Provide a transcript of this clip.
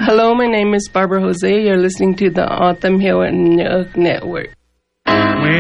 Hello, my name is Barbara Jose. You're listening to the Autumn Hill and Network.